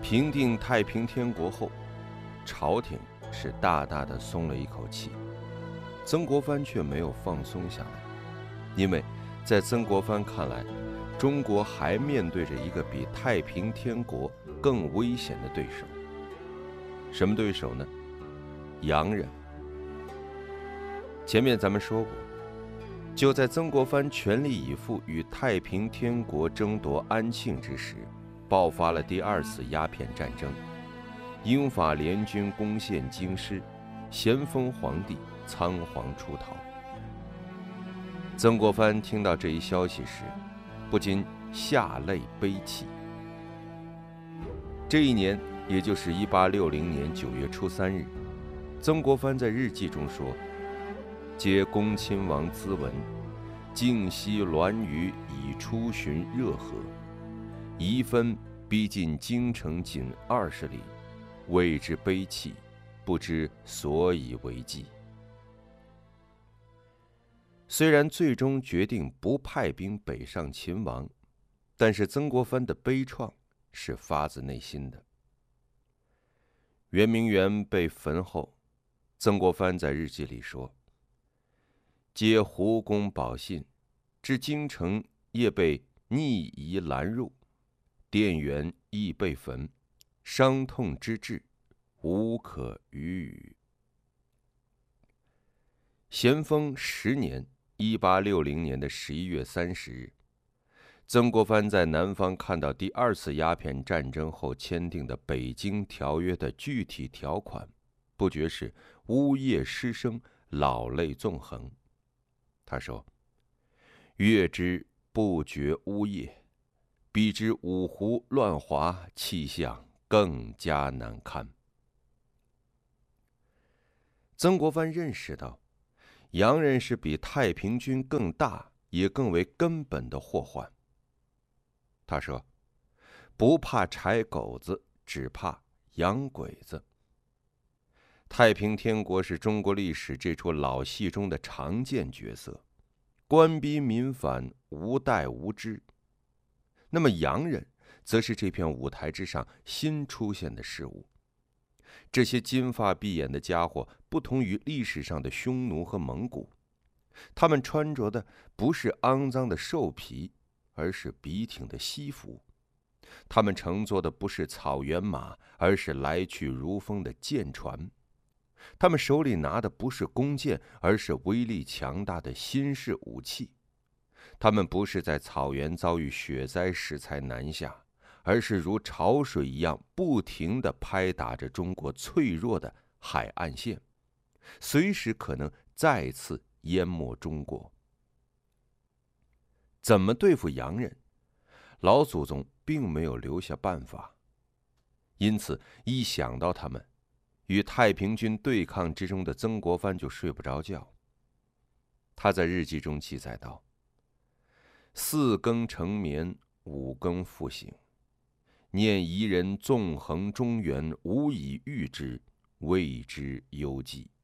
平定太平天国后，朝廷是大大的松了一口气，曾国藩却没有放松下来，因为在曾国藩看来，中国还面对着一个比太平天国更危险的对手。什么对手呢？洋人。前面咱们说过，就在曾国藩全力以赴与太平天国争夺安庆之时，爆发了第二次鸦片战争，英法联军攻陷京师，咸丰皇帝仓皇出逃。曾国藩听到这一消息时，不禁下泪悲泣。这一年，也就是1860年9月初3日，曾国藩在日记中说：“皆恭亲王咨文，靖西滦屿已出巡热河，宜分逼近京城仅20里，为之悲泣，不知所以为继。”虽然最终决定不派兵北上勤王，但是曾国藩的悲怆是发自内心的。圆明园被焚后，曾国藩在日记里说：“皆胡公保信，至京城夜被逆夷拦入，殿园亦被焚，伤痛之至，无可语语。”咸丰10年，1860年的11月30日，曾国藩在南方看到第二次鸦片战争后签订的《北京条约》的具体条款，不觉是呜咽失声，老泪纵横。他说：“阅之不觉呜咽，比之五胡乱华，气象更加难堪。”曾国藩认识到，洋人是比太平军更大也更为根本的祸患。他说：“不怕柴狗子，只怕洋鬼子。”太平天国是中国历史这出老戏中的常见角色，官逼民反，无代无知。那么洋人则是这片舞台之上新出现的事物。这些金发碧眼的家伙不同于历史上的匈奴和蒙古，他们穿着的不是肮脏的兽皮，而是笔挺的西服。他们乘坐的不是草原马，而是来去如风的舰船。他们手里拿的不是弓箭，而是威力强大的新式武器。他们不是在草原遭遇雪灾时才南下，而是如潮水一样不停地拍打着中国脆弱的海岸线，随时可能再次淹没中国。怎么对付洋人？老祖宗并没有留下办法，因此一想到他们，与太平军对抗之中的曾国藩就睡不着觉。他在日记中记载道：“4更成眠，5更复醒，念夷人纵横中原，无以御之，谓之忧计。”